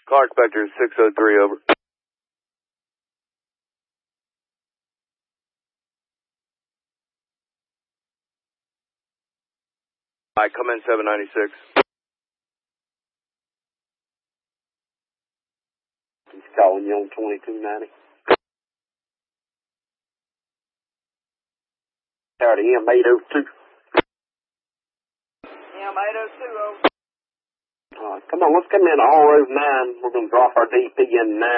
Car inspector 603, over. I come in 796. He's calling you on 2290. Howdy, M802. M802, over. Come on, let's come in to All Road 9. We're going to drop our DP in 9.